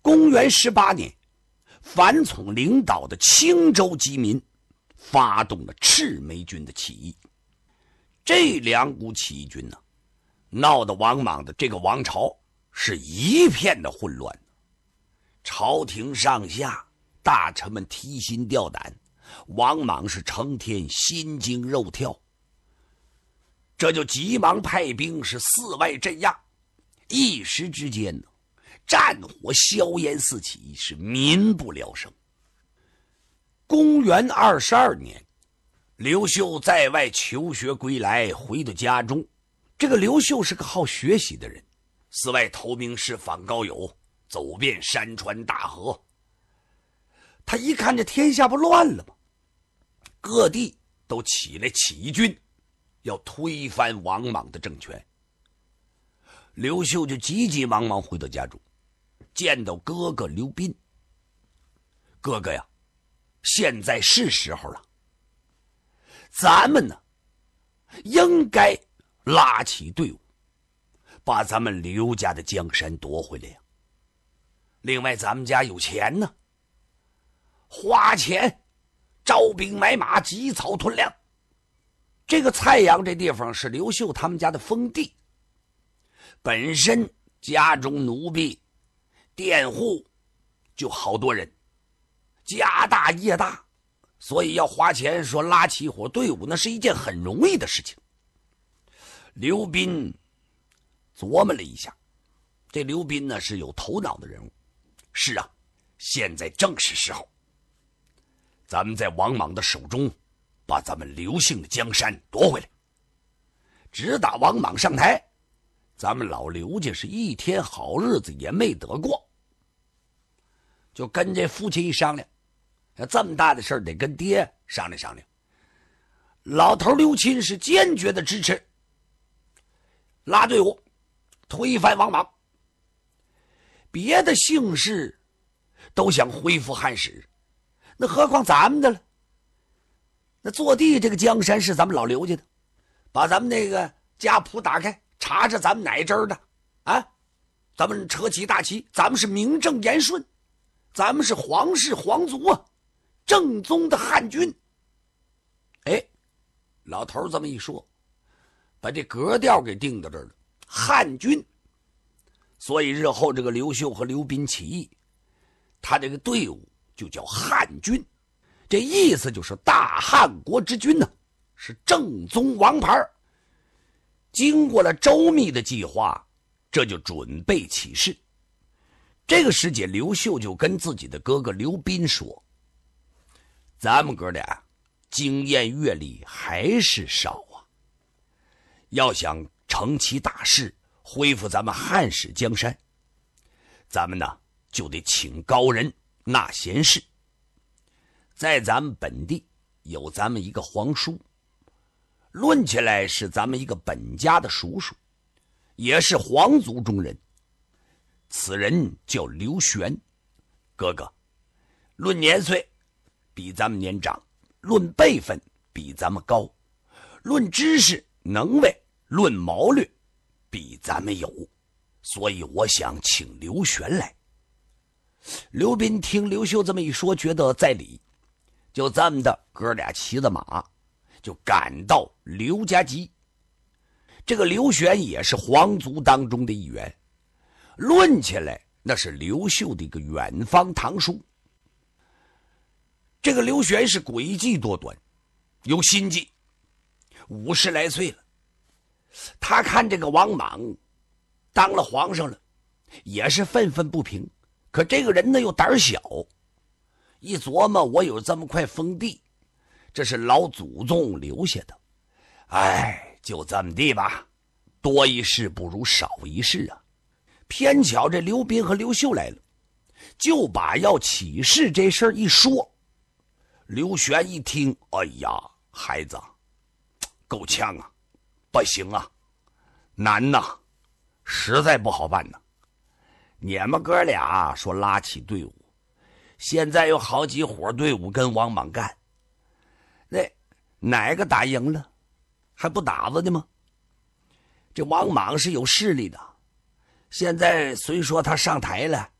公元18年，樊崇领导的青州饥民发动了赤眉军的起义。这两股起义军呢，闹得王莽的这个王朝是一片的混乱。朝廷上下大臣们提心吊胆，王莽是成天心惊肉跳。这就急忙派兵是四外镇压，一时之间呢，战火硝烟四起，是民不聊生。公元22年，刘秀在外求学归来，回到家中。这个刘秀是个好学习的人，四外投名师访高友，走遍山川大河。他一看这天下不乱了吗？各地都起来起义军，要推翻王莽的政权。刘秀就急急忙忙回到家中，见到哥哥刘斌。哥哥呀，现在是时候了，咱们呢应该拉起队伍，把咱们刘家的江山夺回来呀。另外咱们家有钱呢，花钱招兵买马，积草屯粮。这个蔡阳这地方是刘秀他们家的封地，本身家中奴婢佃户就好多人，家大业大，所以要花钱说拉起伙队伍，那是一件很容易的事情。刘斌琢磨了一下，这刘斌呢是有头脑的人物。是啊，现在正是时候，咱们在王莽的手中把咱们刘姓的江山夺回来。直打王莽上台，咱们老刘家是一天好日子也没得过。就跟这父亲一商量，这么大的事得跟爹商量商量。老头刘钦是坚决的支持，拉队伍推翻王莽。别的姓氏都想恢复汉室，那何况咱们的了？那坐地这个江山是咱们老刘家的，把咱们那个家谱打开，查查咱们哪一支的啊？咱们扯起大旗，咱们是名正言顺，咱们是皇室皇族啊，正宗的汉军。哎，老头这么一说，把这格调给定到这儿了，汉军。所以日后这个刘秀和刘斌起义，他这个队伍就叫汉军，这意思就是大汉国之君呢，是正宗王牌。经过了周密的计划，这就准备起事。这个时节，刘秀就跟自己的哥哥刘斌说，咱们哥俩经验阅历还是少啊，要想成其大事，恢复咱们汉室江山，咱们呢就得请高人纳贤士。在咱们本地有咱们一个皇叔，论起来是咱们一个本家的叔叔，也是皇族中人。此人叫刘玄。哥哥，论年岁比咱们年长，论辈分比咱们高，论知识能为，论谋略比咱们有，所以我想请刘玄来。刘斌听刘秀这么一说，觉得在理，就这么的哥俩骑着马就赶到刘家集。这个刘玄也是皇族当中的一员，论起来那是刘秀的一个远方堂叔。这个刘玄是诡计多端，有心计，50来岁了。他看这个王莽当了皇上了，也是愤愤不平。可这个人呢又胆小，一琢磨，我有这么块封地，这是老祖宗留下的，哎，就这么地吧，多一事不如少一事啊。偏巧这刘斌和刘秀来了，就把要起事这事儿一说。刘玄一听，哎呀，孩子够呛啊，不行啊，难呐，实在不好办呐。你们哥俩说拉起队伍，现在有好几伙队伍跟王莽干，那哪个打赢了还不打着呢吗？这王莽是有势力的，现在虽说他上台了，